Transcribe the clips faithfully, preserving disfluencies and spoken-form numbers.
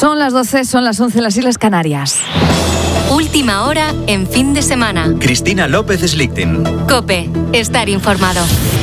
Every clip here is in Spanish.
Son las doce, son las once en las Islas Canarias. Última hora en fin de semana. Cristina López Slichting. COPE. Estar informado.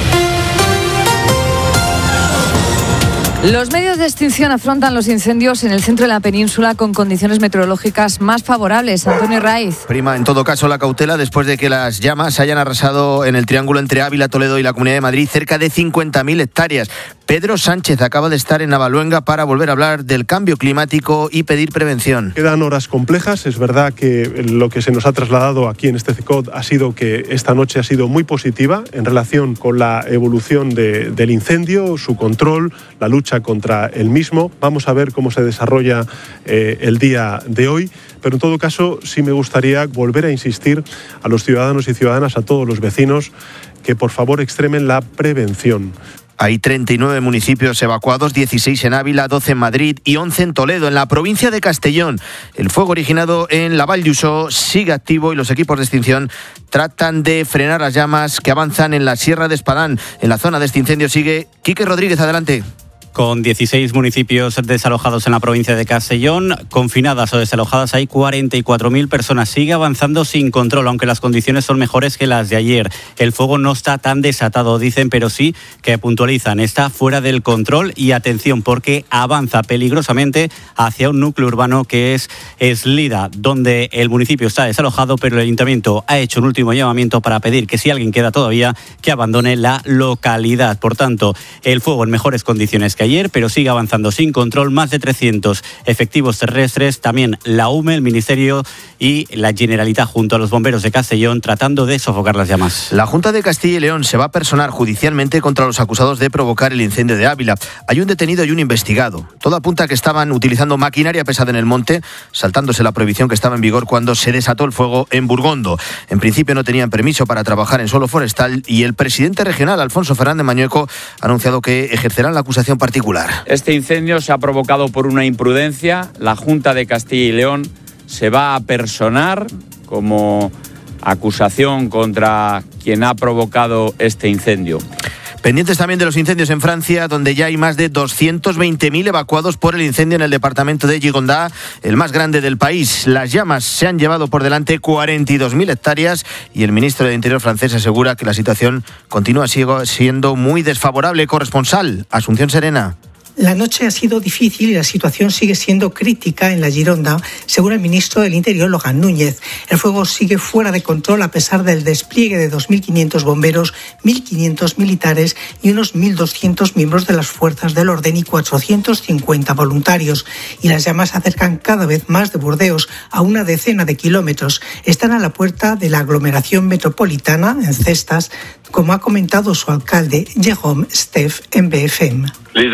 Los medios de extinción afrontan los incendios en el centro de la península con condiciones meteorológicas más favorables. Antonio Raiz. Prima en todo caso la cautela después de que las llamas hayan arrasado en el triángulo entre Ávila, Toledo y la Comunidad de Madrid cerca de cincuenta mil hectáreas. Pedro Sánchez acaba de estar en Navaluenga para volver a hablar del cambio climático y pedir prevención. Quedan horas complejas. Es verdad que lo que se nos ha trasladado aquí en este C E C O D ha sido que esta noche ha sido muy positiva en relación con la evolución de, del incendio, su control, la lucha contra el mismo. Vamos a ver cómo se desarrolla eh, el día de hoy, pero en todo caso sí me gustaría volver a insistir a los ciudadanos y ciudadanas, a todos los vecinos, que por favor extremen la prevención. Hay treinta y nueve municipios evacuados, dieciséis en Ávila, doce en Madrid y once en Toledo. En la provincia de Castellón, el fuego originado en la Vall d'Uixó sigue activo y los equipos de extinción tratan de frenar las llamas que avanzan en la Sierra de Espadán. En la zona de este incendio sigue Quique Rodríguez, adelante. Con dieciséis municipios desalojados en la provincia de Castellón, confinadas o desalojadas hay cuarenta y cuatro mil personas. Sigue avanzando sin control, aunque las condiciones son mejores que las de ayer. El fuego no está tan desatado, dicen, pero sí que puntualizan. Está fuera del control y atención, porque avanza peligrosamente hacia un núcleo urbano que es Eslida, donde el municipio está desalojado, pero el ayuntamiento ha hecho un último llamamiento para pedir que si alguien queda todavía, que abandone la localidad. Por tanto, el fuego en mejores condiciones que ayer, pero sigue avanzando sin control. Más de trescientos efectivos terrestres, también la U M E, el Ministerio y la Generalitat junto a los bomberos de Castellón tratando de sofocar las llamas. La Junta de Castilla y León se va a personar judicialmente contra los acusados de provocar el incendio de Ávila. Hay un detenido y un investigado. Todo apunta a que estaban utilizando maquinaria pesada en el monte, saltándose la prohibición que estaba en vigor cuando se desató el fuego en Burgondo. En principio no tenían permiso para trabajar en suelo forestal y el presidente regional, Alfonso Fernández Mañueco, ha anunciado que ejercerán la acusación particular. Este incendio se ha provocado por una imprudencia. La Junta de Castilla y León se va a personar como acusación contra quien ha provocado este incendio. Pendientes también de los incendios en Francia, donde ya hay más de doscientos veinte mil evacuados por el incendio en el departamento de Gironda, el más grande del país. Las llamas se han llevado por delante cuarenta y dos mil hectáreas y el ministro del Interior francés asegura que la situación continúa siendo muy desfavorable. Corresponsal, Asunción Serena. La noche ha sido difícil y la situación sigue siendo crítica en la Gironda, según el ministro del Interior, Logan Núñez. El fuego sigue fuera de control a pesar del despliegue de dos mil quinientos bomberos, mil quinientos militares y unos mil doscientos miembros de las fuerzas del orden y cuatrocientos cincuenta voluntarios. Y las llamas se acercan cada vez más de Burdeos, a una decena de kilómetros. Están a la puerta de la aglomeración metropolitana, en Cestas, como ha comentado su alcalde, Jérôme Steff, en B F M.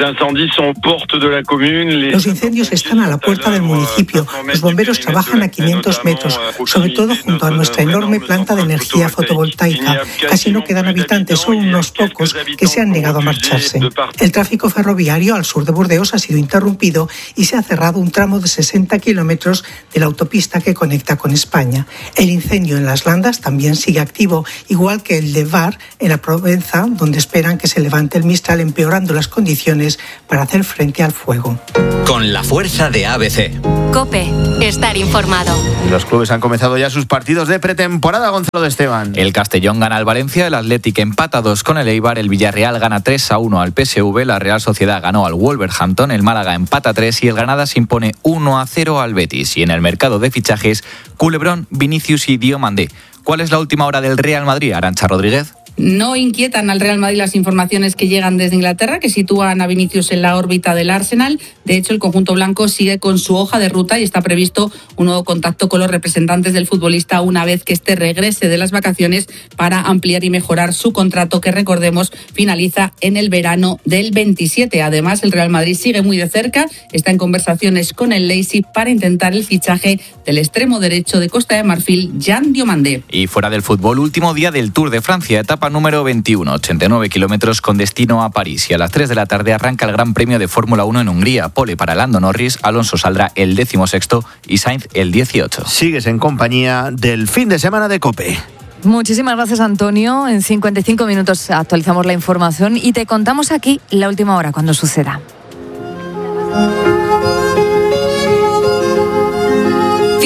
Los incendios están a la puerta del municipio. Los bomberos trabajan a quinientos metros, sobre todo junto a nuestra enorme planta de energía fotovoltaica. Casi no quedan habitantes, son unos pocos que se han negado a marcharse. El tráfico ferroviario al sur de Burdeos ha sido interrumpido y se ha cerrado un tramo de sesenta kilómetros de la autopista que conecta con España. El incendio en las Landas también sigue activo, igual que el de Var en la Provenza, donde esperan que se levante el Mistral, empeorando las condiciones para hacer frente al fuego. Con la fuerza de A B C. COPE. Estar informado. Los clubes han comenzado ya sus partidos de pretemporada, Gonzalo de Esteban. El Castellón gana al Valencia, el Athletic empata dos con el Eibar, el Villarreal gana tres a uno al P S V, la Real Sociedad ganó al Wolverhampton, el Málaga empata tres y el Granada se impone uno a cero al Betis. Y en el mercado de fichajes, Culebrón, Vinicius y Diomandé. ¿Cuál es la última hora del Real Madrid, Arantxa Rodríguez? No inquietan al Real Madrid las informaciones que llegan desde Inglaterra, que sitúan a Vinicius en la órbita del Arsenal. De hecho, el conjunto blanco sigue con su hoja de ruta y está previsto un nuevo contacto con los representantes del futbolista una vez que éste regrese de las vacaciones para ampliar y mejorar su contrato, que recordemos finaliza en el verano del veintisiete. Además, el Real Madrid sigue muy de cerca, está en conversaciones con el Leipzig para intentar el fichaje del extremo derecho de Costa de Marfil, Jan Diomandé. Y fuera del fútbol, último día del Tour de Francia, etapa número veintiuno, ochenta y nueve kilómetros con destino a París. Y a las tres de la tarde arranca el Gran Premio de Fórmula uno en Hungría. Pole para Lando Norris, Alonso saldrá el décimo sexto y Sainz el dieciocho. Sigues en compañía del fin de semana de COPE. Muchísimas gracias, Antonio. En cincuenta y cinco minutos actualizamos la información y te contamos aquí la última hora cuando suceda.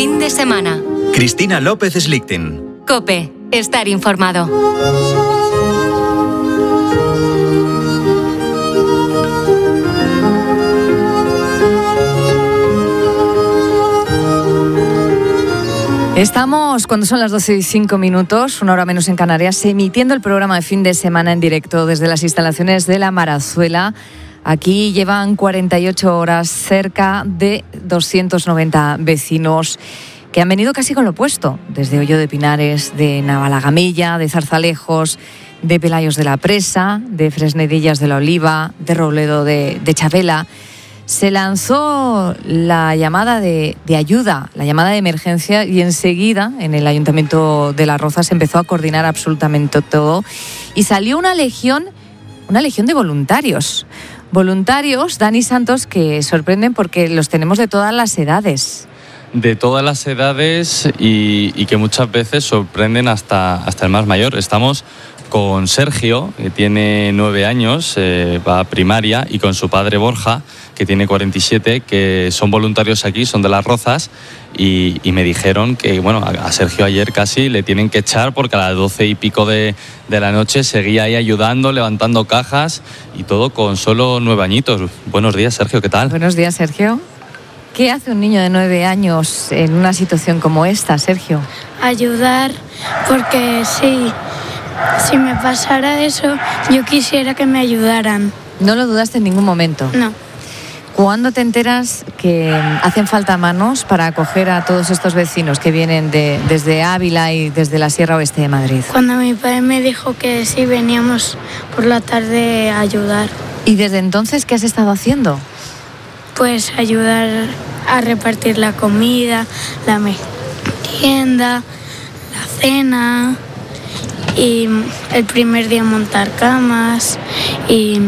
fin de semana. Cristina López Slichting. COPE. Estar informado. Estamos, cuando son las doce y cinco minutos, una hora menos en Canarias, emitiendo el programa de fin de semana en directo desde las instalaciones de La Marazuela. Aquí llevan cuarenta y ocho horas cerca de doscientos noventa vecinos que han venido casi con lo opuesto, desde Hoyo de Pinares, de Navalagamella, de Zarzalejos, de Pelayos de la Presa, de Fresnedillas de la Oliva, de Robledo de, de Chavela. Se lanzó la llamada de, de ayuda, la llamada de emergencia, y enseguida en el Ayuntamiento de Las Rozas se empezó a coordinar absolutamente todo y salió una legión, una legión de voluntarios. Voluntarios, Dani Santos, que sorprenden porque los tenemos de todas las edades. De todas las edades y, y que muchas veces sorprenden hasta, hasta el más mayor. Estamos con Sergio, que tiene nueve años, eh, va a primaria, y con su padre Borja, que tiene cuarenta y siete, que son voluntarios aquí, son de Las Rozas, y, y me dijeron que, bueno, a Sergio ayer casi le tienen que echar porque a las doce y pico de, de la noche seguía ahí ayudando, levantando cajas y todo con solo nueve añitos. Buenos días, Sergio, ¿qué tal? Buenos días, Sergio. ¿Qué hace un niño de nueve años en una situación como esta, Sergio? Ayudar, porque sí, si me pasara eso, yo quisiera que me ayudaran. ¿No lo dudaste en ningún momento? No. ¿Cuándo te enteras que hacen falta manos para acoger a todos estos vecinos que vienen de, desde Ávila y desde la Sierra Oeste de Madrid? Cuando mi padre me dijo que sí veníamos por la tarde a ayudar. ¿Y desde entonces qué has estado haciendo? Pues ayudar a repartir la comida, la merienda, la cena, y el primer día montar camas y...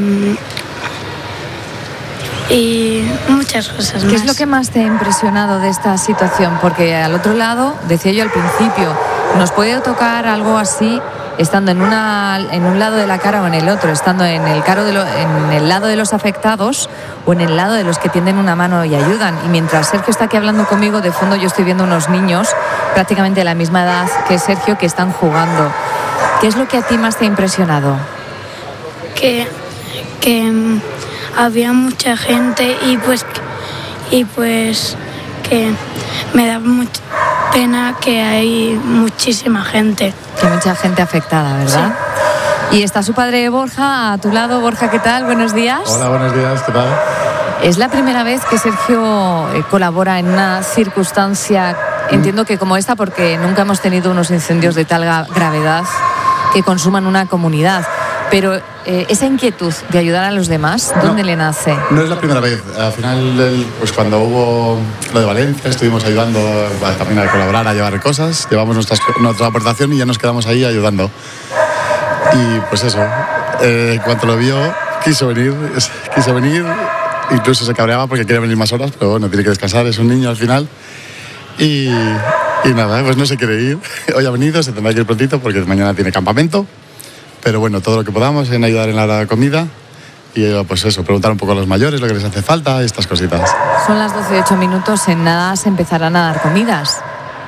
y muchas cosas más. ¿Qué es lo que más te ha impresionado de esta situación? Porque al otro lado, decía yo al principio, nos puede tocar algo así estando en, una, en un lado de la cara o en el otro, estando en el, caro de lo, en el lado de los afectados o en el lado de los que tienden una mano y ayudan. Y mientras Sergio está aquí hablando conmigo, de fondo yo estoy viendo unos niños prácticamente de la misma edad que Sergio que están jugando. ¿Qué es lo que a ti más te ha impresionado? Que... que había mucha gente y pues y pues que me da mucha pena que hay muchísima gente. Que hay mucha gente afectada, ¿verdad? Sí. Y está su padre Borja a tu lado. Borja, ¿qué tal? Buenos días. Hola, buenos días, ¿qué tal? Es la primera vez que Sergio colabora en una circunstancia, entiendo que como esta, porque nunca hemos tenido unos incendios de tal gravedad que consuman una comunidad. Pero eh, esa inquietud de ayudar a los demás, ¿dónde no, le nace? No es la primera vez. Al final, pues cuando hubo lo de Valencia, estuvimos ayudando a, también a colaborar, a llevar cosas. Llevamos nuestras, nuestra aportación y ya nos quedamos ahí ayudando. Y pues eso, eh, en cuanto lo vio, quiso venir, quiso venir. Incluso se cabreaba porque quería venir más horas, pero bueno, tiene que descansar, es un niño al final. Y, y nada, pues no se quiere ir. Hoy ha venido, se tendrá que ir prontito porque mañana tiene campamento. Pero bueno, todo lo que podamos en ayudar en la comida y pues eso, preguntar un poco a los mayores lo que les hace falta y estas cositas. Son las doce y ocho minutos, en nada se empezarán a dar comidas.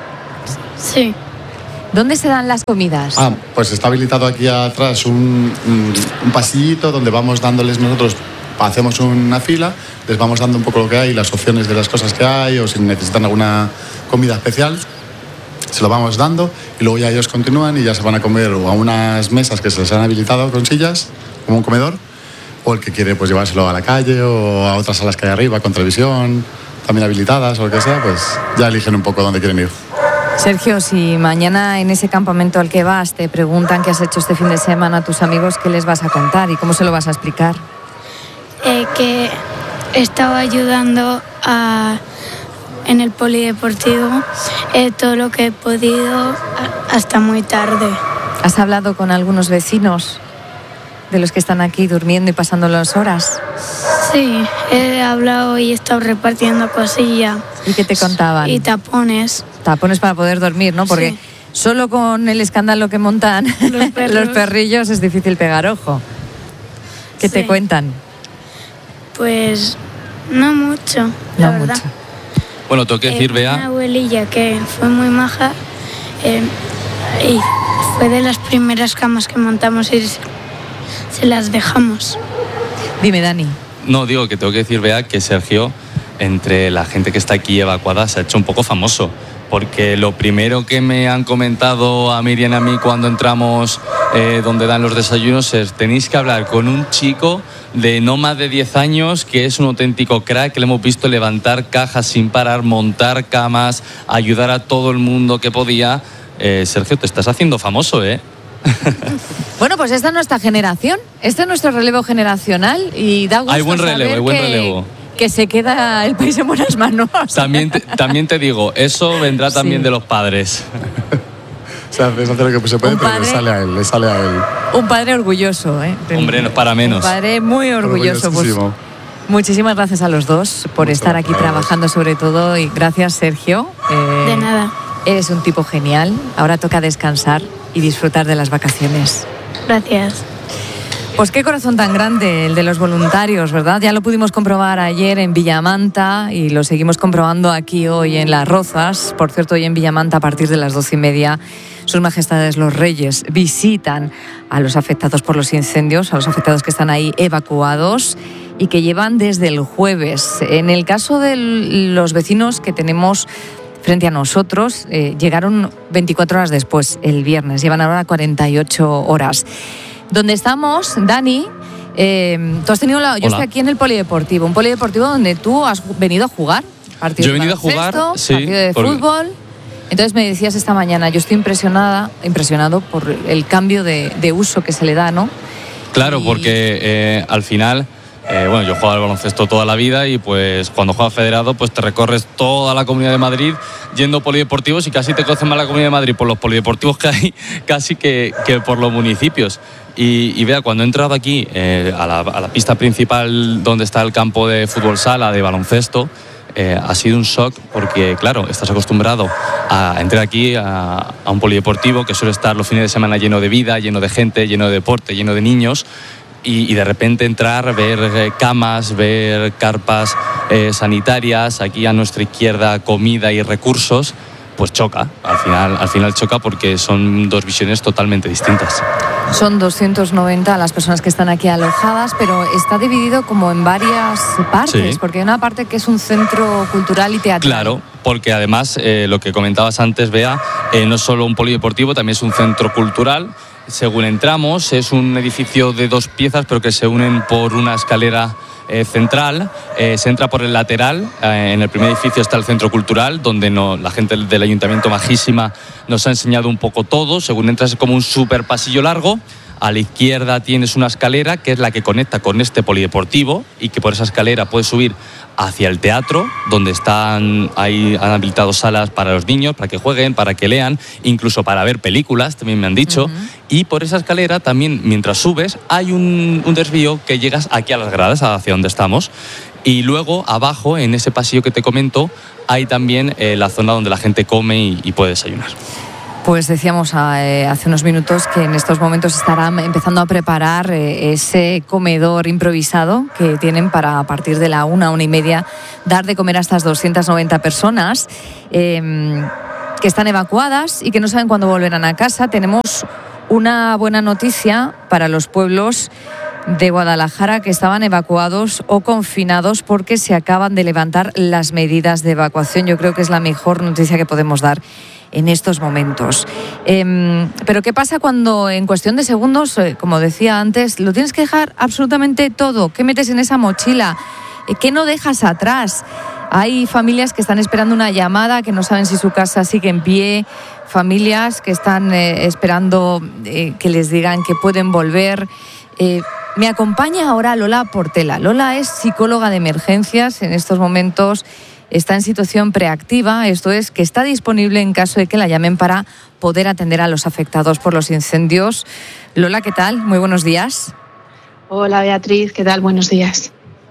Sí. ¿Dónde se dan las comidas? Ah, pues está habilitado aquí atrás un, un, un pasillito donde vamos dándoles nosotros, hacemos una fila, les vamos dando un poco lo que hay, las opciones de las cosas que hay o si necesitan alguna comida especial. Se lo vamos dando y luego ya ellos continúan y ya se van a comer o a unas mesas que se les han habilitado con sillas, como un comedor, o el que quiere pues llevárselo a la calle o a otras salas que hay arriba con televisión, también habilitadas o lo que sea, pues ya eligen un poco dónde quieren ir. Sergio, si mañana en ese campamento al que vas te preguntan qué has hecho este fin de semana a tus amigos, ¿qué les vas a contar y cómo se lo vas a explicar? Eh, que he estado ayudando a... en el polideportivo, eh, todo lo que he podido hasta muy tarde. ¿Has hablado con algunos vecinos de los que están aquí durmiendo y pasando las horas? Sí, he hablado y he estado repartiendo cosillas. ¿Y qué te contaban? Y tapones. Tapones para poder dormir, ¿no? Porque sí. Solo con el escándalo que montan los, los perrillos es difícil pegar ojo. ¿Qué sí. te cuentan? Pues no mucho, la no verdad. Mucho. Bueno, tengo que decir, eh, Bea... Una abuelilla que fue muy maja eh, y fue de las primeras camas que montamos y se, se las dejamos. Dime, Dani. No, digo que tengo que decir, Bea, que Sergio, entre la gente que está aquí evacuada, se ha hecho un poco famoso. Porque lo primero que me han comentado a Miriam y a mí cuando entramos eh, donde dan los desayunos es: tenéis que hablar con un chico de no más de diez años que es un auténtico crack, que le hemos visto levantar cajas sin parar, montar camas, ayudar a todo el mundo que podía. Eh, Sergio, te estás haciendo famoso, ¿eh? Bueno, pues esta es nuestra generación, este es nuestro relevo generacional y da gusto hay buen relevo, saber hay buen que... relevo. que se queda el país en buenas manos. También te, también te digo, eso vendrá también sí. de los padres. O sea, es hacer lo que se puede, pero le sale a él, le sale a él. Un padre orgulloso, ¿eh? Hombre, no para menos. Un padre muy orgulloso. Pues, muchísimas gracias a los dos por Muchas estar aquí gracias. trabajando sobre todo y gracias, Sergio. Eh, de nada. Eres un tipo genial. Ahora toca descansar y disfrutar de las vacaciones. Gracias. Pues qué corazón tan grande el de los voluntarios, ¿verdad? Ya lo pudimos comprobar ayer en Villamanta y lo seguimos comprobando aquí hoy en Las Rozas. Por cierto, hoy en Villamanta a partir de las doce y media Sus Majestades los Reyes visitan a los afectados por los incendios, a los afectados que están ahí evacuados y que llevan desde el jueves. En el caso de los vecinos que tenemos frente a nosotros, eh, llegaron veinticuatro horas después, el viernes, llevan ahora cuarenta y ocho horas. Donde estamos, Dani, eh, tú has tenido la, yo estoy aquí en el polideportivo, un polideportivo donde tú has venido a jugar. Partido yo he venido a jugar, sí, partido de porque... fútbol. Entonces me decías esta mañana, yo estoy impresionada, impresionado por el cambio de, de uso que se le da, ¿no? Claro, y... porque eh, al final... Eh, bueno, yo he jugado al baloncesto toda la vida y pues cuando juegas federado pues te recorres toda la Comunidad de Madrid yendo polideportivos y casi te conoce más la Comunidad de Madrid por los polideportivos que hay casi que, que por los municipios. Y, y vea, cuando he entrado aquí eh, a, la, a la pista principal donde está el campo de fútbol sala, de baloncesto, eh, ha sido un shock porque, claro, estás acostumbrado a entrar aquí a, a un polideportivo que suele estar los fines de semana lleno de vida, lleno de gente, lleno de deporte, lleno de niños. Y, y de repente entrar, ver eh, camas, ver carpas eh, sanitarias, aquí a nuestra izquierda comida y recursos, pues choca, al final, al final choca porque son dos visiones totalmente distintas. Son doscientos noventa las personas que están aquí alojadas, pero está dividido como en varias partes, sí. Porque hay una parte que es un centro cultural y teatral. Claro, porque además, eh, lo que comentabas antes, Bea, eh, no es solo un polideportivo, también es un centro cultural. Según entramos, es un edificio de dos piezas, pero que se unen por una escalera eh, central. Eh, se entra por el lateral. Eh, en el primer edificio está el centro cultural, donde no, la gente del ayuntamiento majísima nos ha enseñado un poco todo. Según entras es como un súper pasillo largo. A la izquierda tienes una escalera que es la que conecta con este polideportivo y que por esa escalera puedes subir hacia el teatro, donde están ahí han habilitado salas para los niños, para que jueguen, para que lean, incluso para ver películas, también me han dicho. Uh-huh. Y por esa escalera también, mientras subes, hay un, un desvío que llegas aquí a las gradas, hacia donde estamos. Y luego, abajo, en ese pasillo que te comento, hay también eh, la zona donde la gente come y, y puede desayunar. Pues decíamos eh, hace unos minutos que en estos momentos estarán empezando a preparar eh, ese comedor improvisado que tienen para a partir de la una, una y media, dar de comer a estas doscientas noventa personas eh, que están evacuadas y que no saben cuándo volverán a casa. Tenemos una buena noticia para los pueblos de Guadalajara que estaban evacuados o confinados porque se acaban de levantar las medidas de evacuación. Yo creo que es la mejor noticia que podemos dar en estos momentos. Eh, pero ¿qué pasa cuando en cuestión de segundos, eh, como decía antes, lo tienes que dejar absolutamente todo? ¿Qué metes en esa mochila? Eh, ¿Qué no dejas atrás? Hay familias que están esperando una llamada, que no saben si su casa sigue en pie, familias que están eh, esperando eh, que les digan que pueden volver. Eh, me acompaña ahora Lola Portela. Lola es psicóloga de emergencias en estos momentos. Está en situación preactiva, esto es, que está disponible en caso de que la llamen para poder atender a los afectados por los incendios. Lola, ¿qué tal? Muy buenos días. Hola, Beatriz, ¿qué tal? Buenos días.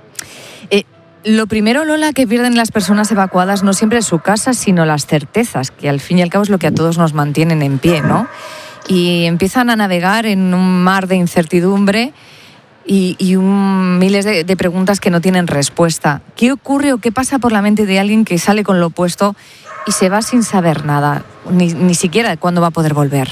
Eh, lo primero, Lola, que pierden las personas evacuadas no siempre es su casa, sino las certezas, que al fin y al cabo es lo que a todos nos mantienen en pie, ¿no? Y empiezan a navegar en un mar de incertidumbre. y, y un, miles de, de preguntas que no tienen respuesta. ¿Qué ocurre o qué pasa por la mente de alguien que sale con lo opuesto y se va sin saber nada, ni, ni siquiera cuándo va a poder volver?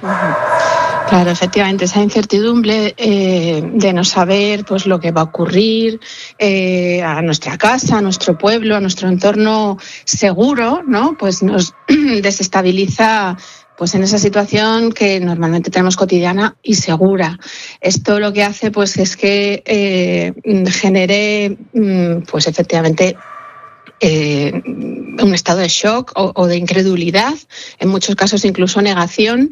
Claro, efectivamente, esa incertidumbre eh, de no saber pues lo que va a ocurrir eh, a nuestra casa, a nuestro pueblo, a nuestro entorno seguro, ¿no? Pues nos desestabiliza pues en esa situación que normalmente tenemos cotidiana y segura. Esto lo que hace pues es que eh, genere pues efectivamente Eh, un estado de shock o, o de incredulidad, en muchos casos incluso negación,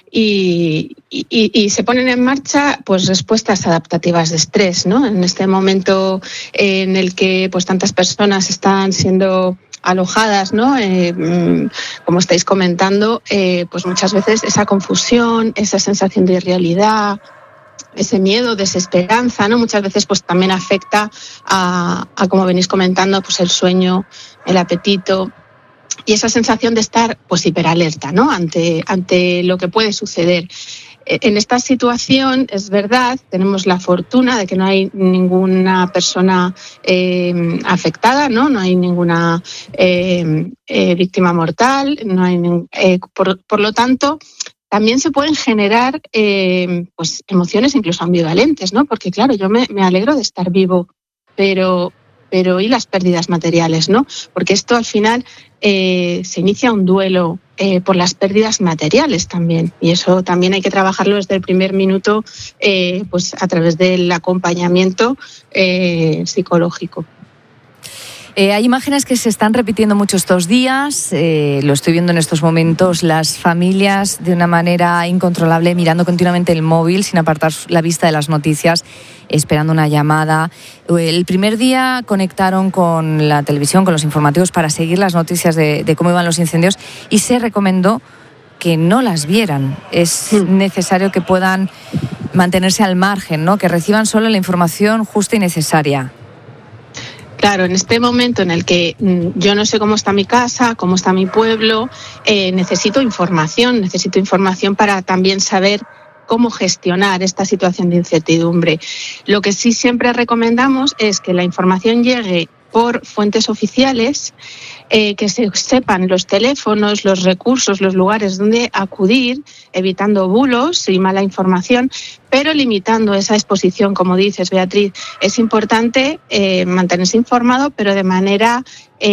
y, y, y se ponen en marcha pues respuestas adaptativas de estrés, ¿no? En este momento eh, en el que pues tantas personas están siendo alojadas, ¿no? Eh, como estáis comentando, eh, pues muchas veces esa confusión, esa sensación de irrealidad, ese miedo, desesperanza, ¿no? Muchas veces pues también afecta a, a como venís comentando, pues el sueño, el apetito y esa sensación de estar pues hiperalerta, ¿no? Ante, ante lo que puede suceder. En esta situación, es verdad, tenemos la fortuna de que no hay ninguna persona eh, afectada, ¿no? No hay ninguna eh, eh, víctima mortal, no hay eh, por, por lo tanto, también se pueden generar eh, pues emociones incluso ambivalentes, ¿no? Porque claro, yo me, me alegro de estar vivo, pero, pero ¿y las pérdidas materiales, no? Porque esto al final eh, se inicia un duelo eh, por las pérdidas materiales también, y eso también hay que trabajarlo desde el primer minuto, eh, pues a través del acompañamiento eh, psicológico. Eh, hay imágenes que se están repitiendo mucho estos días, eh, lo estoy viendo en estos momentos, las familias de una manera incontrolable mirando continuamente el móvil sin apartar la vista de las noticias, esperando una llamada. El primer día conectaron con la televisión, con los informativos para seguir las noticias de, de cómo iban los incendios y se recomendó que no las vieran. Es necesario que puedan mantenerse al margen, ¿no? Que reciban solo la información justa y necesaria. Claro, en este momento en el que yo no sé cómo está mi casa, cómo está mi pueblo, eh, necesito información, necesito información para también saber cómo gestionar esta situación de incertidumbre. Lo que sí siempre recomendamos es que la información llegue por fuentes oficiales, eh, que se sepan los teléfonos, los recursos, los lugares donde acudir, evitando bulos y mala información, pero limitando esa exposición, como dices, Beatriz. Es importante eh, mantenerse informado, pero de manera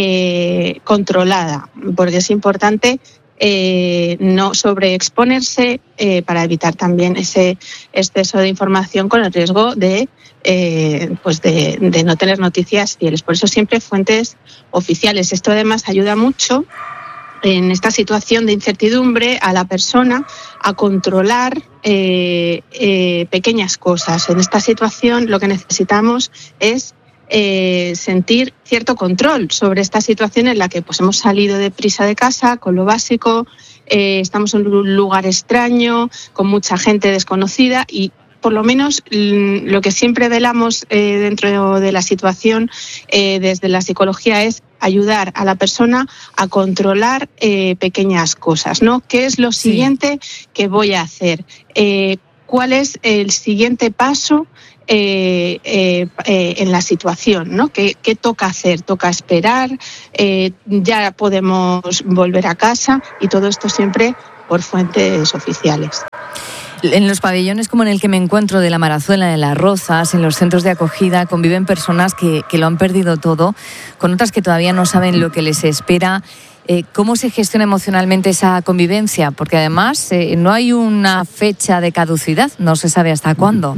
eh, controlada, porque es importante eh, no sobreexponerse eh, para evitar también ese exceso de información con el riesgo de Eh, pues de, de no tener noticias fieles. Por eso siempre fuentes oficiales. Esto además ayuda mucho en esta situación de incertidumbre a la persona a controlar eh, eh, pequeñas cosas. En esta situación lo que necesitamos es eh, sentir cierto control sobre esta situación en la que pues hemos salido deprisa de casa con lo básico, eh, estamos en un lugar extraño, con mucha gente desconocida y por lo menos lo que siempre velamos eh, dentro de la situación eh, desde la psicología es ayudar a la persona a controlar eh, pequeñas cosas, ¿no? ¿Qué es lo siguiente sí. que voy a hacer? Eh, ¿Cuál es el siguiente paso eh, eh, eh, en la situación, ¿no? ¿Qué, qué toca hacer? ¿Toca esperar? Eh, ¿Ya podemos volver a casa? Y todo esto siempre por fuentes oficiales. En los pabellones como en el que me encuentro de la Marazuela, de Las Rozas, en los centros de acogida, conviven personas que, que lo han perdido todo, con otras que todavía no saben lo que les espera. Eh, ¿Cómo se gestiona emocionalmente esa convivencia? Porque además eh, no hay una fecha de caducidad, no se sabe hasta cuándo.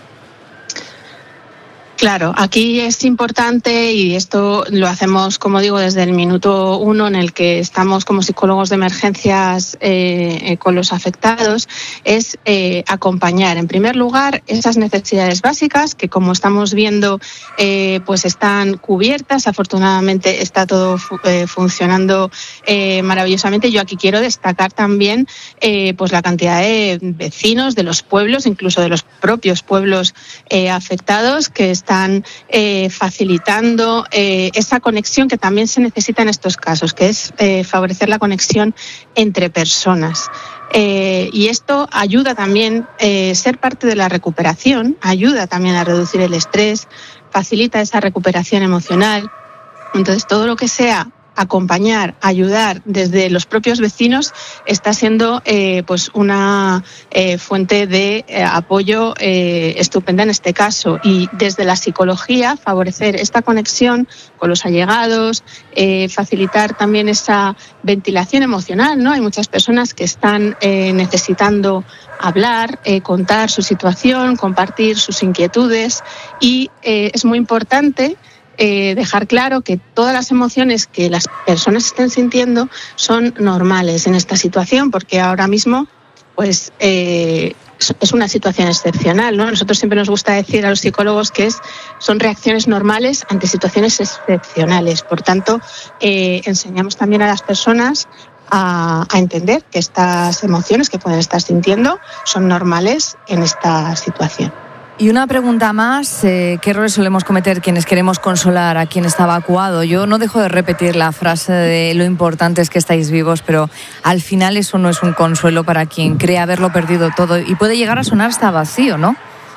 Claro, aquí es importante y esto lo hacemos, como digo, desde el minuto uno en el que estamos como psicólogos de emergencias eh, con los afectados, es eh, acompañar, en primer lugar, esas necesidades básicas que, como estamos viendo, eh, pues están cubiertas. Afortunadamente está todo eh, funcionando eh, maravillosamente. Yo aquí quiero destacar también eh, pues la cantidad de vecinos de los pueblos, incluso de los propios pueblos eh, afectados, que están están eh, facilitando eh, esa conexión que también se necesita en estos casos, que es eh, favorecer la conexión entre personas. Eh, y esto ayuda también, eh, ser parte de la recuperación, ayuda también a reducir el estrés, facilita esa recuperación emocional. Entonces, todo lo que sea acompañar, ayudar desde los propios vecinos está siendo eh, pues una eh, fuente de eh, apoyo eh, estupenda en este caso. Y desde la psicología, favorecer esta conexión con los allegados, eh, facilitar también esa ventilación emocional, ¿no? Hay muchas personas que están eh, necesitando hablar, eh, contar su situación, compartir sus inquietudes y eh, es muy importante Eh, dejar claro que todas las emociones que las personas estén sintiendo son normales en esta situación, porque ahora mismo pues eh, es una situación excepcional, ¿no? Nosotros siempre nos gusta decir a los psicólogos que es, son reacciones normales ante situaciones excepcionales. Por tanto, eh, enseñamos también a las personas a, a entender que estas emociones que pueden estar sintiendo son normales en esta situación. Y una pregunta más, eh, ¿qué errores solemos cometer quienes queremos consolar a quien está evacuado? Yo no dejo de repetir la frase de lo importante es que estáis vivos, pero al final eso no es un consuelo para quien cree haberlo perdido todo y puede llegar a sonar hasta vacío, ¿no?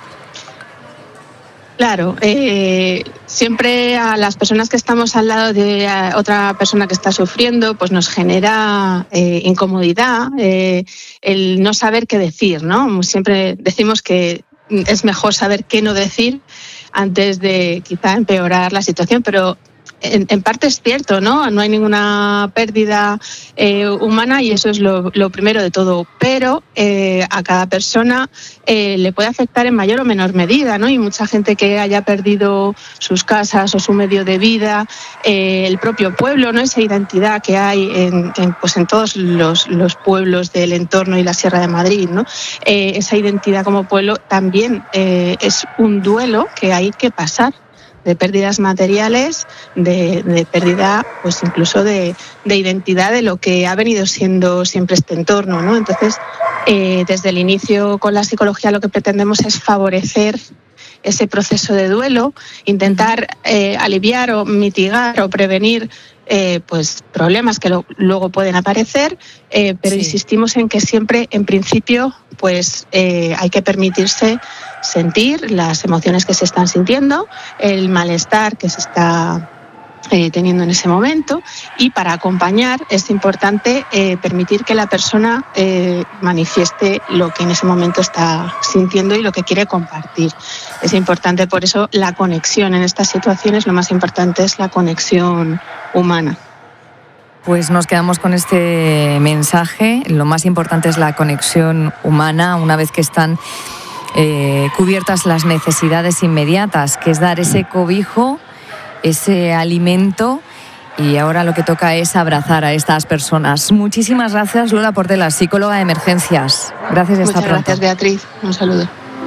Claro, eh, siempre a las personas que estamos al lado de otra persona que está sufriendo, pues nos genera eh, incomodidad, eh, el no saber qué decir, ¿no? Siempre decimos que es mejor saber qué no decir antes de quizá empeorar la situación, pero en, en parte es cierto, ¿no? No hay ninguna pérdida eh, humana y eso es lo, lo primero de todo, pero eh, a cada persona eh, le puede afectar en mayor o menor medida, ¿no? Y mucha gente que haya perdido sus casas o su medio de vida, eh, el propio pueblo, ¿no? Esa identidad que hay en, en, pues en todos los, los pueblos del entorno y la Sierra de Madrid, ¿no? Eh, esa identidad como pueblo también eh, es un duelo que hay que pasar, de pérdidas materiales, de, de pérdida pues incluso de, de identidad de lo que ha venido siendo siempre este entorno, ¿no? Entonces, eh, desde el inicio con la psicología lo que pretendemos es favorecer ese proceso de duelo, intentar eh, aliviar o mitigar o prevenir eh, pues problemas que lo, luego pueden aparecer, eh, pero sí. Insistimos en que siempre, en principio, pues eh, hay que permitirse sentir las emociones que se están sintiendo, el malestar que se está eh, teniendo en ese momento, y para acompañar es importante eh, permitir que la persona eh, manifieste lo que en ese momento está sintiendo y lo que quiere compartir. Es importante, por eso, la conexión en estas situaciones, lo más importante es la conexión humana. Pues nos quedamos con este mensaje. Lo más importante es la conexión humana una vez que están eh, cubiertas las necesidades inmediatas, que es dar ese cobijo, ese alimento, y ahora lo que toca es abrazar a estas personas. Muchísimas gracias, Lola Portela, psicóloga de emergencias. Gracias y hasta pronto. Muchas gracias, Beatriz. Un saludo.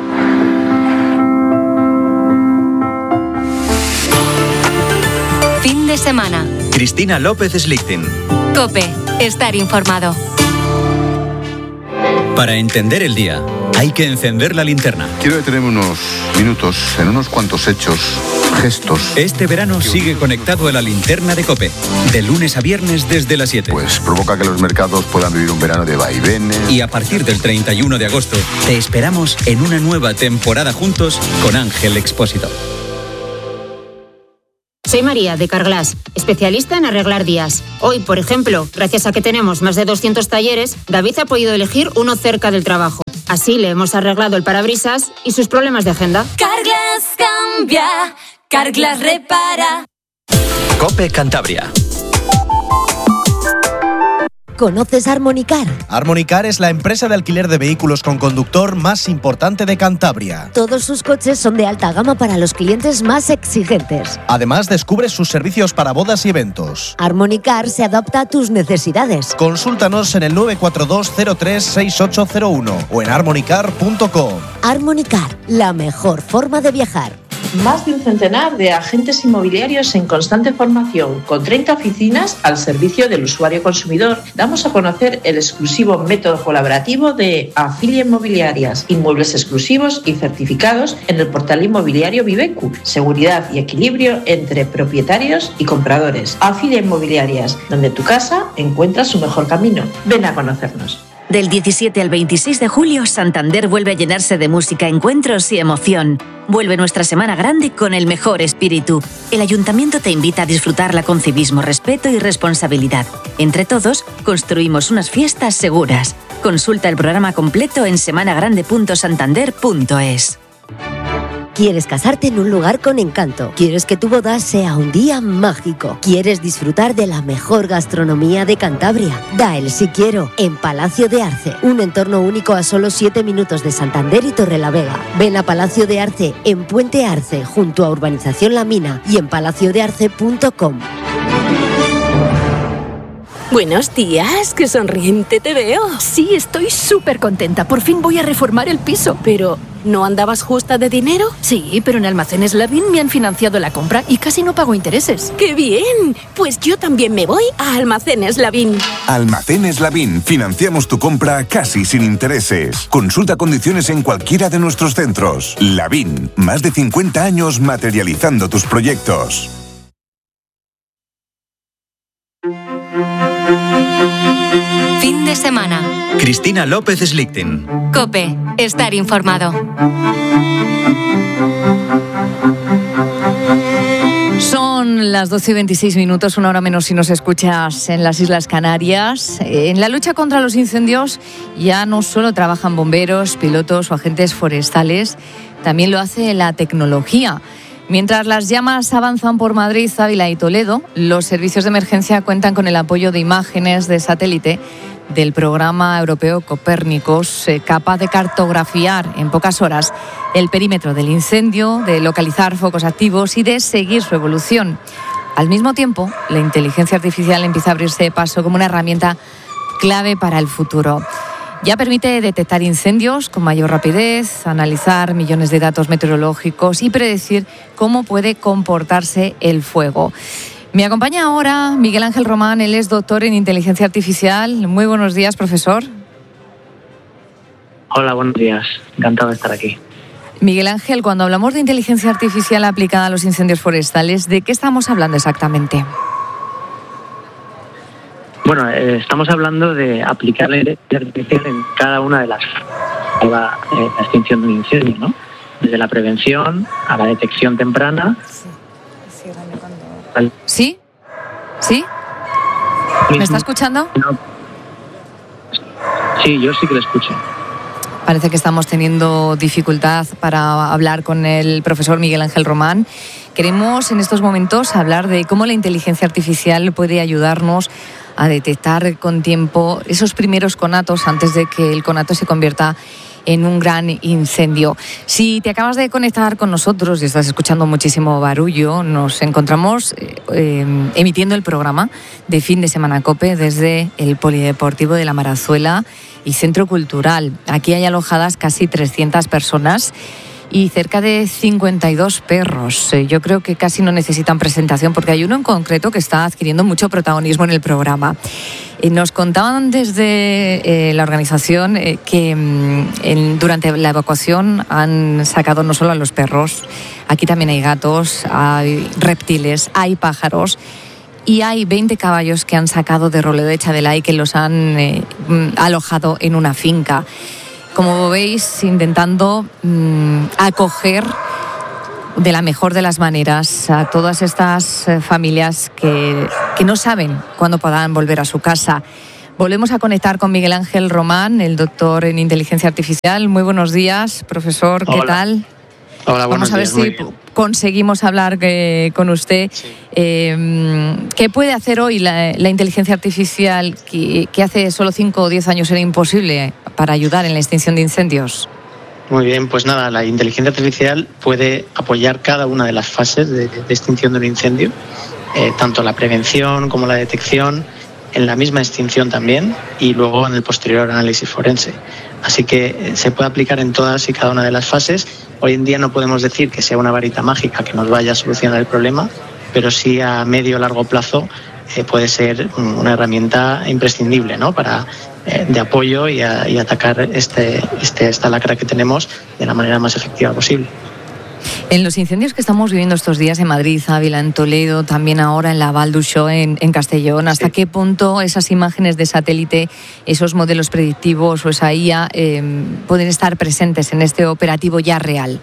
Fin de semana. Cristina López Slichting. COPE. Estar informado. Para entender el día, hay que encender la linterna. Quiero detenerme unos minutos en unos cuantos hechos, gestos. Este verano sigue conectado a la linterna de COPE, de lunes a viernes desde las siete. Pues provoca que los mercados puedan vivir un verano de vaivenes. Y a partir del treinta y uno de agosto, te esperamos en una nueva temporada juntos con Ángel Expósito. Soy María, de Carglass, especialista en arreglar días. Hoy, por ejemplo, gracias a que tenemos más de doscientos talleres, David ha podido elegir uno cerca del trabajo. Así le hemos arreglado el parabrisas y sus problemas de agenda. Carglass cambia, Carglass repara. COPE Cantabria. ¿Conoces Armonicar? Armonicar es la empresa de alquiler de vehículos con conductor más importante de Cantabria. Todos sus coches son de alta gama para los clientes más exigentes. Además, descubre sus servicios para bodas y eventos. Armonicar se adapta a tus necesidades. Consúltanos en el nueve cuatro dos cero tres seis ocho cero uno o en armonicar punto com. Armonicar, la mejor forma de viajar. Más de un centenar de agentes inmobiliarios en constante formación, con treinta oficinas al servicio del usuario consumidor. Damos a conocer el exclusivo método colaborativo de Afilia Inmobiliarias, inmuebles exclusivos y certificados en el portal inmobiliario Vivecu, seguridad y equilibrio entre propietarios y compradores. Afilia Inmobiliarias, donde tu casa encuentra su mejor camino. Ven a conocernos. Del diecisiete al veintiséis de julio, Santander vuelve a llenarse de música, encuentros y emoción. Vuelve nuestra semana grande con el mejor espíritu. El Ayuntamiento te invita a disfrutarla con civismo, respeto y responsabilidad. Entre todos, construimos unas fiestas seguras. Consulta el programa completo en semana grande punto santander punto es. ¿Quieres casarte en un lugar con encanto? ¿Quieres que tu boda sea un día mágico? ¿Quieres disfrutar de la mejor gastronomía de Cantabria? Da el sí quiero en Palacio de Arce, un entorno único a solo siete minutos de Santander y Torrelavega. Ven a Palacio de Arce en Puente Arce, junto a Urbanización La Mina y en palacio de arce punto com. Buenos días, qué sonriente te veo. Sí, estoy súper contenta. Por fin voy a reformar el piso. Pero, ¿no andabas justa de dinero? Sí, pero en Almacenes Lavín me han financiado la compra y casi no pago intereses. ¡Qué bien! Pues yo también me voy a Almacenes Lavín. Almacenes Lavín. Financiamos tu compra casi sin intereses. Consulta condiciones en cualquiera de nuestros centros. Lavín. Más de cincuenta años materializando tus proyectos. Fin de semana. Cristina López Slichting. COPE. Estar informado. Son las doce y veintiséis minutos, una hora menos si nos escuchas en las Islas Canarias. En la lucha contra los incendios ya no solo trabajan bomberos, pilotos o agentes forestales, también lo hace la tecnología. Mientras las llamas avanzan por Madrid, Ávila y Toledo, los servicios de emergencia cuentan con el apoyo de imágenes de satélite del programa europeo Copérnicos, eh, capaz de cartografiar en pocas horas el perímetro del incendio, de localizar focos activos y de seguir su evolución. Al mismo tiempo, la inteligencia artificial empieza a abrirse paso como una herramienta clave para el futuro. Ya permite detectar incendios con mayor rapidez, analizar millones de datos meteorológicos y predecir cómo puede comportarse el fuego. Me acompaña ahora Miguel Ángel Román, él es doctor en inteligencia artificial. Muy buenos días, profesor. Hola, buenos días. Encantado de estar aquí. Miguel Ángel, cuando hablamos de inteligencia artificial aplicada a los incendios forestales, ¿de qué estamos hablando exactamente? Bueno, eh, estamos hablando de aplicar la inteligencia artificial en cada una de las de la, eh, la extinción de un incendio, ¿no? Desde la prevención a la detección temprana. ¿Sí? ¿Sí? ¿Me está escuchando? No. Sí, yo sí que lo escucho. Parece que estamos teniendo dificultad para hablar con el profesor Miguel Ángel Román. Queremos en estos momentos hablar de cómo la inteligencia artificial puede ayudarnos a detectar con tiempo esos primeros conatos antes de que el conato se convierta en un gran incendio. Si te acabas de conectar con nosotros y estás escuchando muchísimo barullo, nos encontramos eh, eh, emitiendo el programa de Fin de Semana COPE desde el Polideportivo de la Marazuela y Centro Cultural. Aquí hay alojadas casi trescientas personas y cerca de cincuenta y dos perros. Yo creo que casi no necesitan presentación porque hay uno en concreto que está adquiriendo mucho protagonismo en el programa. Nos contaban desde eh, la organización eh, que mm, en, durante la evacuación han sacado no solo a los perros, aquí también hay gatos, hay reptiles, hay pájaros y hay veinte caballos que han sacado de Roledo de Chadelay, que los han eh, alojado en una finca. Como veis, intentando mmm, acoger de la mejor de las maneras a todas estas eh, familias que, que no saben cuándo podrán volver a su casa. Volvemos a conectar con Miguel Ángel Román, el doctor en inteligencia artificial. Muy buenos días, profesor. ¿Qué Hola. tal? Hola, buenos Vamos a ver días, si muy bien. conseguimos hablar que, con usted. Sí. Eh, ¿Qué puede hacer hoy la, la inteligencia artificial que, que hace solo cinco o diez años era imposible para ayudar en la extinción de incendios? Muy bien, pues nada, la inteligencia artificial puede apoyar cada una de las fases de, de extinción de un incendio, eh, tanto la prevención como la detección, en la misma extinción también y luego en el posterior análisis forense. Así que eh, se puede aplicar en todas y cada una de las fases Hoy en día no podemos decir que sea una varita mágica que nos vaya a solucionar el problema, pero sí a medio o largo plazo eh, puede ser una herramienta imprescindible, ¿no?, para, eh, de apoyo y, a, y atacar este, este, esta lacra que tenemos de la manera más efectiva posible. En los incendios que estamos viviendo estos días en Madrid, Ávila, en Toledo, también ahora en la Val d'Uixó, en, en Castellón, ¿hasta sí. qué punto esas imágenes de satélite, esos modelos predictivos o esa I A eh, pueden estar presentes en este operativo ya real?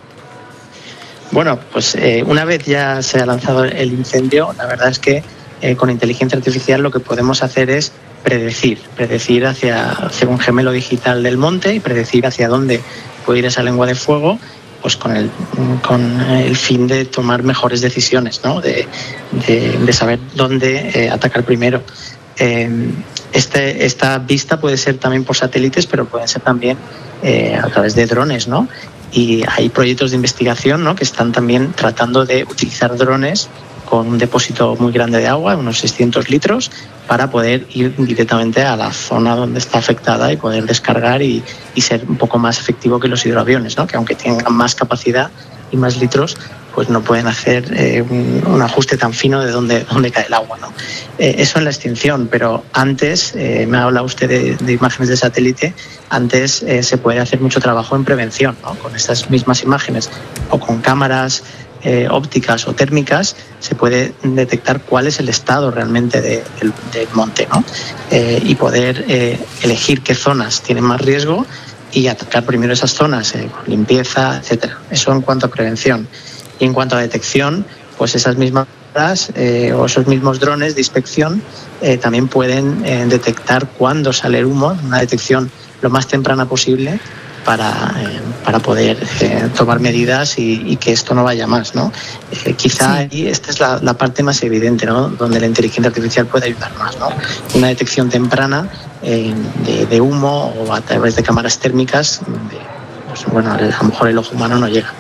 Bueno, pues eh, una vez ya se ha lanzado el incendio, la verdad es que eh, con inteligencia artificial lo que podemos hacer es predecir, predecir hacia, hacia un gemelo digital del monte y predecir hacia dónde puede ir esa lengua de fuego, pues con el, con el fin de tomar mejores decisiones, ¿no?, de, de, de saber dónde eh, atacar primero. Eh, este, esta vista puede ser también por satélites, pero puede ser también eh, a través de drones, ¿no? Y hay proyectos de investigación, ¿no?, que están también tratando de utilizar drones con un depósito muy grande de agua, unos seiscientos litros, para poder ir directamente a la zona donde está afectada y poder descargar y, y ser un poco más efectivo que los hidroaviones, ¿no?, que aunque tengan más capacidad y más litros, pues no pueden hacer eh, un, un ajuste tan fino de dónde, dónde cae el agua, ¿no? Eh, eso en la extinción, pero antes, eh, me ha hablado usted de, de imágenes de satélite, antes eh, se puede hacer mucho trabajo en prevención, ¿no?, con estas mismas imágenes o con cámaras Eh, ópticas o térmicas, se puede detectar cuál es el estado realmente de, de, del monte, ¿no? Eh, y poder eh, elegir qué zonas tienen más riesgo y atacar primero esas zonas, eh, con limpieza, etcétera. Eso en cuanto a prevención. Y en cuanto a detección, pues esas mismas eh, o esos mismos drones de inspección eh, también pueden eh, detectar cuándo sale el humo, una detección lo más temprana posible, para, eh, para poder eh, tomar medidas y, y que esto no vaya más, ¿no? Eh, quizá sí. ahí esta es la, la parte más evidente, ¿no?, donde la inteligencia artificial puede ayudar más, ¿no? Una detección temprana eh, de, de humo o a través de cámaras térmicas, de, pues, bueno, a lo mejor el ojo humano no llega.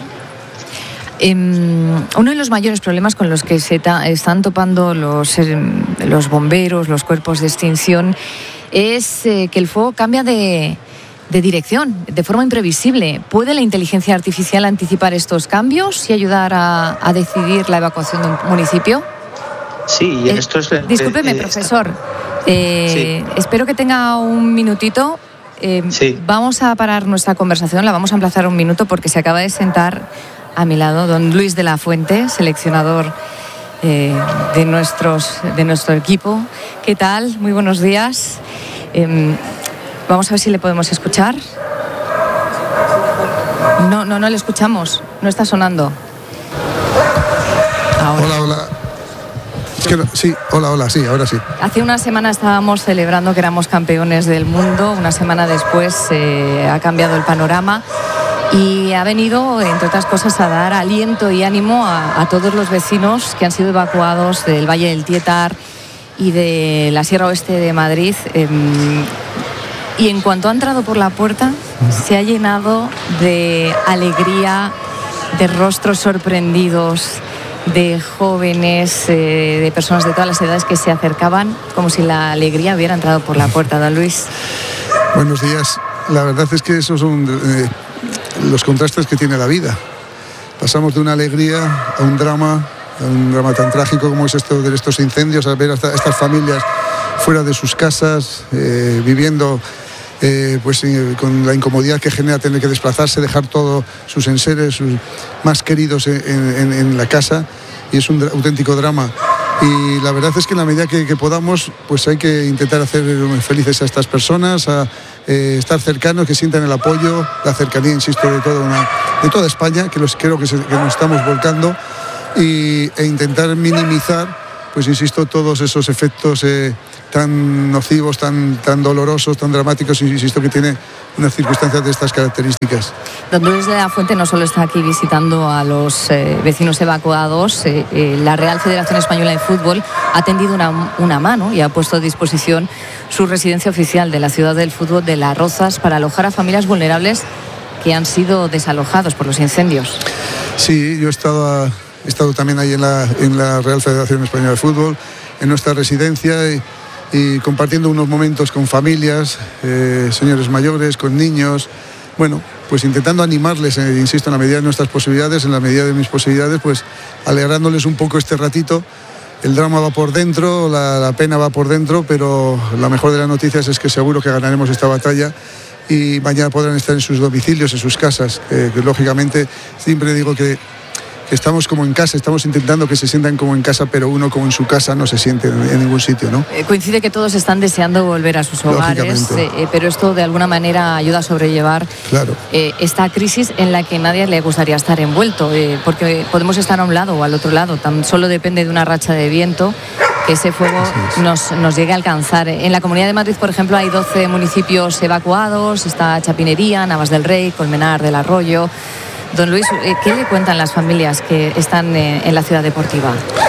Eh, uno de los mayores problemas con los que se ta- están topando los, eh, los bomberos, los cuerpos de extinción, es eh, que el fuego cambia de... de dirección, de forma imprevisible. ¿Puede la inteligencia artificial anticipar estos cambios y ayudar a, a decidir la evacuación de un municipio? Sí, y eh, esto es... Discúlpeme, eh, profesor. Eh, sí. Espero que tenga un minutito. Eh, sí. Vamos a parar nuestra conversación, la vamos a emplazar un minuto porque se acaba de sentar a mi lado don Luis de la Fuente, seleccionador eh, de, nuestros, de nuestro equipo. ¿Qué tal? Muy buenos días. Eh, Vamos a ver si le podemos escuchar. No, no, no le escuchamos. No está sonando. Ahora. Hola, hola. Es que no, sí, hola, hola, sí, ahora sí. Hace una semana estábamos celebrando que éramos campeones del mundo. Una semana después eh, ha cambiado el panorama y ha venido, entre otras cosas, a dar aliento y ánimo a, a todos los vecinos que han sido evacuados del Valle del Tietar y de la Sierra Oeste de Madrid. Eh, Y en cuanto ha entrado por la puerta, se ha llenado de alegría, de rostros sorprendidos, de jóvenes, eh, de personas de todas las edades que se acercaban, como si la alegría hubiera entrado por la puerta. Don Luis. Buenos días. La verdad es que esos son eh, los contrastes que tiene la vida. Pasamos de una alegría a un drama, a un drama tan trágico como es esto de estos incendios, a ver a estas familias fuera de sus casas, eh, viviendo eh, pues, eh, con la incomodidad que genera tener que desplazarse, dejar todos sus enseres, sus más queridos en, en, en la casa, y es un dra- auténtico drama. Y la verdad es que en la medida que, que podamos, pues hay que intentar hacer felices a estas personas, a eh, estar cercanos, que sientan el apoyo, la cercanía, insisto, de toda, una, de toda España, que los, creo que, se, que nos estamos volcando, y, e intentar minimizar, pues insisto, todos esos efectos eh, tan nocivos, tan, tan dolorosos, tan dramáticos, insisto, que tiene unas circunstancias de estas características. Don Luis de la Fuente no solo está aquí visitando a los eh, vecinos evacuados, eh, eh, la Real Federación Española de Fútbol ha tendido una, una mano y ha puesto a disposición su residencia oficial de la Ciudad del Fútbol de Las Rozas para alojar a familias vulnerables que han sido desalojados por los incendios. Sí, yo he estado, a, he estado también ahí en la, en la Real Federación Española de Fútbol, en nuestra residencia, y, y compartiendo unos momentos con familias, eh, señores mayores, con niños. Bueno, pues intentando animarles, eh, insisto, en la medida de nuestras posibilidades, en la medida de mis posibilidades, pues alegrándoles un poco este ratito. El drama va por dentro, la, la pena va por dentro, pero la mejor de las noticias es que seguro que ganaremos esta batalla y mañana podrán estar en sus domicilios, en sus casas, eh, que lógicamente siempre digo que, que estamos como en casa, estamos intentando que se sientan como en casa, pero uno como en su casa no se siente en, en ningún sitio, ¿no? Eh, coincide que todos están deseando volver a sus hogares, eh, pero esto de alguna manera ayuda a sobrellevar claro. eh, esta crisis en la que nadie le gustaría estar envuelto, eh, porque podemos estar a un lado o al otro lado, tan solo depende de una racha de viento que ese fuego nos, nos llegue a alcanzar. En la Comunidad de Madrid, por ejemplo, hay doce municipios evacuados, está Chapinería, Navas del Rey, Colmenar del Arroyo. Don Luis, ¿qué le cuentan las familias que están en la ciudad deportiva?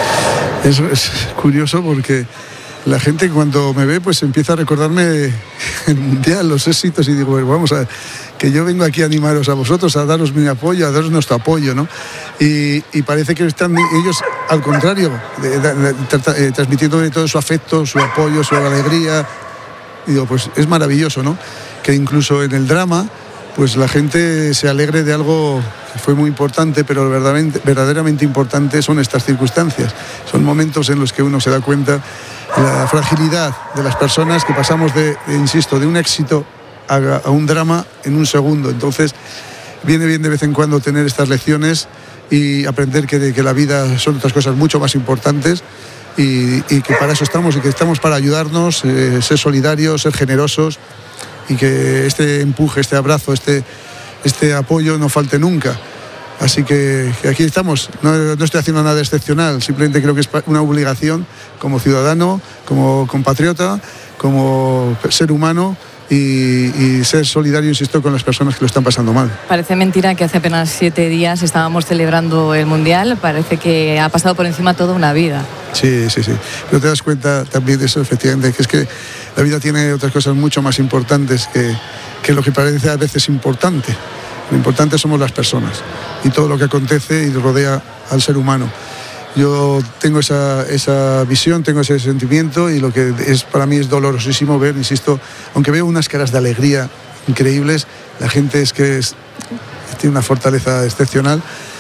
Eso es curioso porque la gente cuando me ve pues empieza a recordarme el Mundial, los éxitos, y digo, bueno, vamos a que yo vengo aquí a animaros a vosotros, a daros mi apoyo, a daros nuestro apoyo, ¿no? Y, y parece que están ellos al contrario, de, de, de, de, transmitiéndome todo su afecto, su apoyo, su alegría. Y digo, pues es maravilloso, ¿no? Que incluso en el drama pues la gente se alegre de algo que fue muy importante, pero verdaderamente, verdaderamente importante son estas circunstancias. Son momentos en los que uno se da cuenta de la fragilidad de las personas, que pasamos de, de insisto, de un éxito a, a un drama en un segundo. Entonces, viene bien de vez en cuando tener estas lecciones y aprender que, que la vida son otras cosas mucho más importantes y, y que para eso estamos y que estamos para ayudarnos, eh, ser solidarios, ser generosos, y que este empuje, este abrazo, este, este apoyo no falte nunca. Así que, que aquí estamos. No, no estoy haciendo nada excepcional, simplemente creo que es una obligación como ciudadano, como compatriota, como ser humano y, y ser solidario, insisto, con las personas que lo están pasando mal. Parece mentira que hace apenas siete días estábamos celebrando el Mundial, parece que ha pasado por encima toda una vida. Sí, sí, sí. Pero te das cuenta también de eso, efectivamente, que es que la vida tiene otras cosas mucho más importantes que, que lo que parece a veces importante. Lo importante somos las personas y todo lo que acontece y rodea al ser humano. Yo tengo esa, esa visión, tengo ese sentimiento y lo que es para mí es dolorosísimo ver, insisto, aunque veo unas caras de alegría increíbles, la gente es que es, tiene una fortaleza excepcional.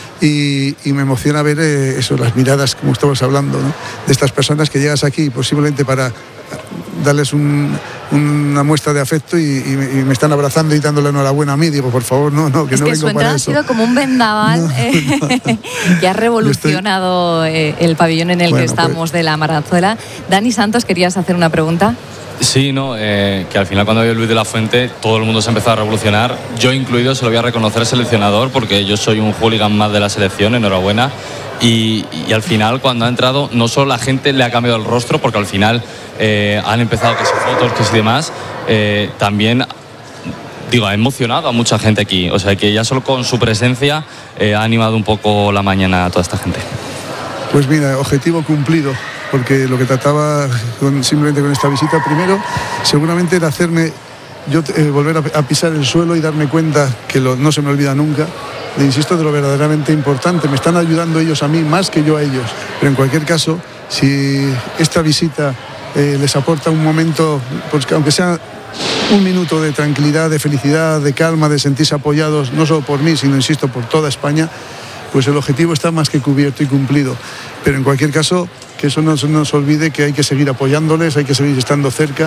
Y, y me emociona ver eh, eso, las miradas, como estamos hablando, ¿no? De estas personas que llegas aquí posiblemente para darles un, una muestra de afecto y, y, me, y me están abrazando y dándole enhorabuena a mí. Digo, por favor, no, no, que es no que vengo su para entrada eso. Ha sido como un vendaval no, eh, no. que ha revolucionado eh, el pabellón en el bueno, que estamos pues... de la Marazuela. Dani Santos, ¿querías hacer una pregunta? Sí, no, eh, que al final cuando vio Luis de la Fuente todo el mundo se empezó a revolucionar, yo incluido, se lo voy a reconocer al seleccionador porque yo soy un hooligan más de la selección, enhorabuena, y, y al final cuando ha entrado no solo la gente le ha cambiado el rostro porque al final eh, han empezado que si fotos, que si demás, eh, también digo, ha emocionado a mucha gente aquí, o sea que ya solo con su presencia eh, ha animado un poco la mañana a toda esta gente. Pues mira, objetivo cumplido. Porque lo que trataba con, simplemente con esta visita, primero, seguramente era hacerme, yo eh, volver a, a pisar el suelo y darme cuenta, que lo, no se me olvida nunca, de, insisto, de lo verdaderamente importante. Me están ayudando ellos a mí más que yo a ellos. Pero en cualquier caso, si esta visita eh, les aporta un momento, pues, aunque sea un minuto de tranquilidad, de felicidad, de calma, de sentirse apoyados, no solo por mí, sino, insisto, por toda España, pues el objetivo está más que cubierto y cumplido. Pero en cualquier caso, que eso no se nos olvide que hay que seguir apoyándoles, hay que seguir estando cerca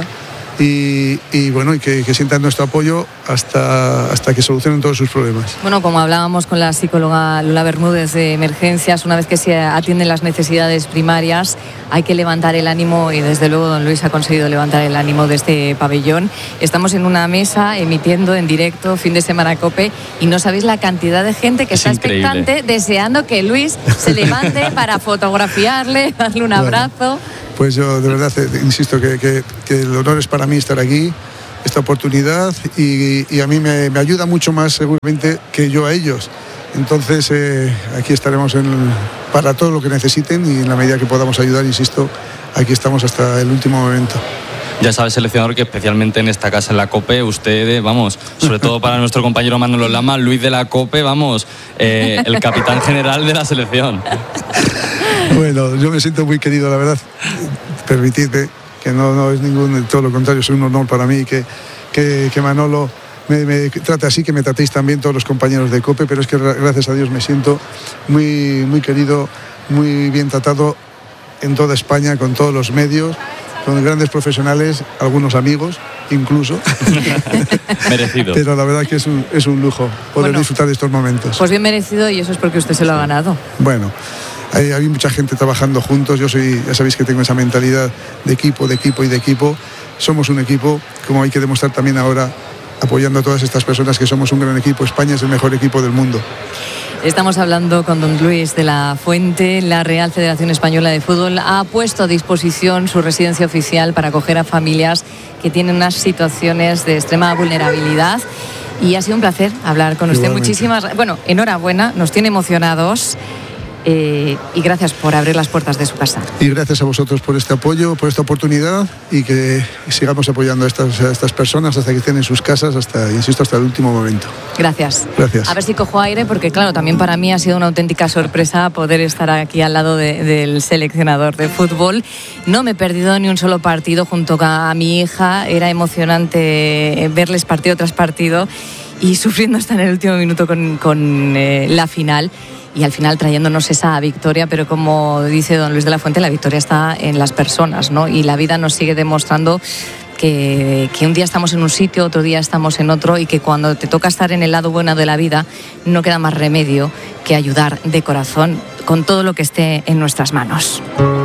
y, y bueno, y que, que sientan nuestro apoyo hasta, hasta que solucionen todos sus problemas. Bueno, como hablábamos con la psicóloga Lola Bermúdez de Emergencias, una vez que se atienden las necesidades primarias, hay que levantar el ánimo y desde luego don Luis ha conseguido levantar el ánimo de este pabellón. Estamos en una mesa emitiendo en directo Fin de Semana COPE y no sabéis la cantidad de gente que es está increíble. Expectante, deseando que Luis se levante para fotografiarle, darle un abrazo. Bueno. Pues yo de verdad insisto que, que, que el honor es para mí estar aquí, esta oportunidad, y, y a mí me, me ayuda mucho más seguramente que yo a ellos. Entonces eh, aquí estaremos en, para todo lo que necesiten y en la medida que podamos ayudar, insisto, aquí estamos hasta el último momento. Ya sabe, seleccionador, que especialmente en esta casa, en la COPE, usted, vamos, sobre todo para nuestro compañero Manolo Lama, Luis de la COPE, vamos, eh, el capitán general de la selección. Bueno, yo me siento muy querido, la verdad. Permitidme que no, no es ningún, todo lo contrario, es un honor para mí que, que, que Manolo me, me trate así, que me tratéis también todos los compañeros de COPE, pero es que gracias a Dios me siento muy, muy querido, muy bien tratado en toda España, con todos los medios, con grandes profesionales, algunos amigos incluso. Merecido. Pero la verdad que es un, es un lujo poder bueno, disfrutar de estos momentos. Pues bien merecido, y eso es porque usted se lo ha ganado. Bueno, hay, hay mucha gente trabajando juntos. Yo soy, ya sabéis que tengo esa mentalidad de equipo, de equipo y de equipo. Somos un equipo, como hay que demostrar también ahora, apoyando a todas estas personas, que somos un gran equipo. España es el mejor equipo del mundo. Estamos hablando con don Luis de la Fuente. La Real Federación Española de Fútbol ha puesto a disposición su residencia oficial para acoger a familias que tienen unas situaciones de extrema vulnerabilidad. Y ha sido un placer hablar con usted. Igualmente. Muchísimas, bueno, enhorabuena, nos tiene emocionados. Eh, y gracias por abrir las puertas de su casa. Y gracias a vosotros por este apoyo, por esta oportunidad, y que sigamos apoyando a estas, a estas personas hasta que estén en sus casas, hasta, insisto, hasta el último momento. Gracias. Gracias. A ver si cojo aire, porque claro, también para mí ha sido una auténtica sorpresa poder estar aquí al lado de, del seleccionador de fútbol. No me he perdido ni un solo partido junto a mi hija. Era emocionante verles partido tras partido y sufriendo hasta en el último minuto con, con eh, la final. Y al final trayéndonos esa victoria, pero como dice don Luis de la Fuente, la victoria está en las personas, ¿no? Y la vida nos sigue demostrando que, que un día estamos en un sitio, otro día estamos en otro, y que cuando te toca estar en el lado bueno de la vida, no queda más remedio que ayudar de corazón con todo lo que esté en nuestras manos.